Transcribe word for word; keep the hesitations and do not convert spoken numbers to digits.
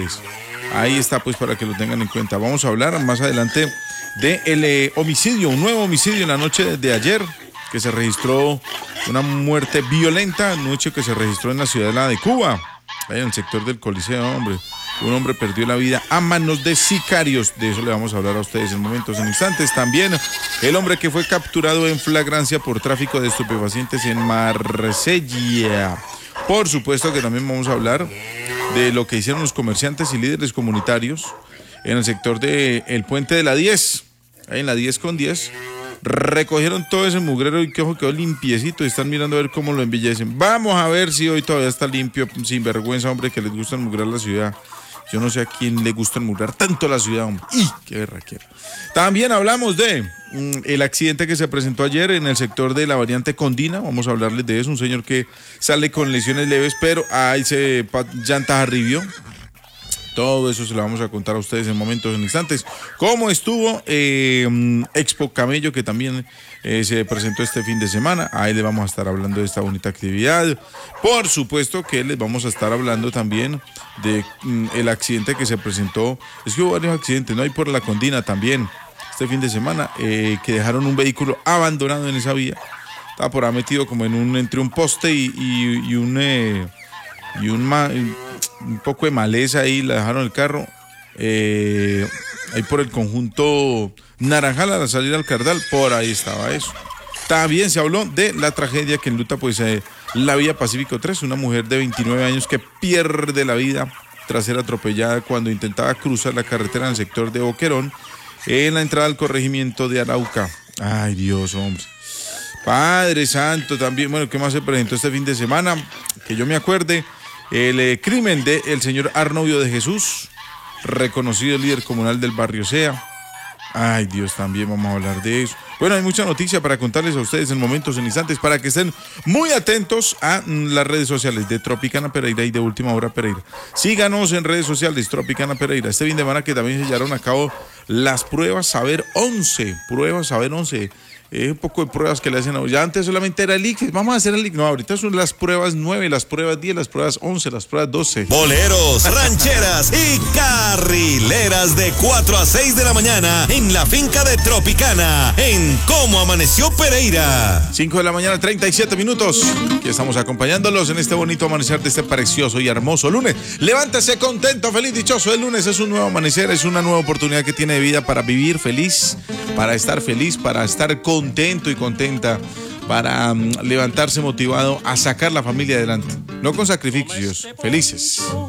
Ahí está, pues, para que lo tengan en cuenta. Vamos a hablar más adelante de el eh, homicidio, un nuevo homicidio en la noche de ayer, que se registró una muerte violenta, noche que se registró en la ciudadela de Cuba, ahí en el sector del Coliseo, hombre. Un hombre perdió la vida a manos de sicarios. De eso le vamos a hablar a ustedes en momentos, en instantes. También el hombre que fue capturado en flagrancia por tráfico de estupefacientes en Marsella. Por supuesto que también vamos a hablar de lo que hicieron los comerciantes y líderes comunitarios en el sector del puente de la diez. Ahí en la diez con diez. Recogieron todo ese mugrero y que ojo quedó limpiecito y están mirando a ver cómo lo embellecen. Vamos a ver si hoy todavía está limpio, sin vergüenza, hombre, que les gusta mugrar la ciudad. Yo no sé a quién le gusta mugrar tanto la ciudad, hombre. ¡Y qué berraquera! También hablamos de mm, el accidente que se presentó ayer en el sector de la variante Condina. Vamos a hablarles de eso. Un señor que sale con lesiones leves, pero ahí se llantas arribió. Todo eso se lo vamos a contar a ustedes en momentos, en instantes. ¿Cómo estuvo eh, Expo Camello, que también eh, se presentó este fin de semana? Ahí les vamos a estar hablando de esta bonita actividad. Por supuesto que les vamos a estar hablando también de mm, el accidente que se presentó. Es que hubo varios accidentes, ¿no? Hay por la Condina también, este fin de semana, eh, que dejaron un vehículo abandonado en esa vía. Estaba por ahí metido como en un, entre un poste y, y, y un... Eh, y un... Ma, un poco de maleza ahí, la dejaron el carro, eh, ahí por el conjunto Naranjal, a la salida al Cardal, por ahí estaba eso. También se habló de la tragedia que enluta pues eh, la vía Pacífico tres, una mujer de veintinueve años que pierde la vida tras ser atropellada cuando intentaba cruzar la carretera en el sector de Boquerón, en la entrada al corregimiento de Arauca. Ay, Dios, hombre. Padre Santo, también, bueno, ¿qué más se presentó este fin de semana? Que yo me acuerde. El eh, crimen del señor Arnovio de Jesús, reconocido líder comunal del barrio Sea. Ay, Dios, también vamos a hablar de eso. Bueno, hay mucha noticia para contarles a ustedes en momentos, en instantes, para que estén muy atentos a las redes sociales de Tropicana Pereira y de Última Hora Pereira. Síganos en redes sociales, Tropicana Pereira. Este fin de semana que también se llevaron a cabo las pruebas Saber once, pruebas Saber once. Eh, un poco de pruebas que le hacen a... Ya antes solamente era el I C F E S, vamos a hacer el I C F E S. No, ahorita son las pruebas nueve, las pruebas diez, las pruebas once, las pruebas doce. Boleros, rancheras y carrileras de cuatro a seis de la mañana en la finca de Tropicana, en Cómo Amaneció Pereira. cinco de la mañana, treinta y siete minutos. Aquí estamos acompañándolos en este bonito amanecer de este precioso y hermoso lunes. Levántese contento, feliz, dichoso. El lunes es un nuevo amanecer, es una nueva oportunidad que tiene de vida para vivir feliz, para estar feliz, para estar con contento y contenta, para um, levantarse motivado a sacar la familia adelante, no con sacrificios, felices.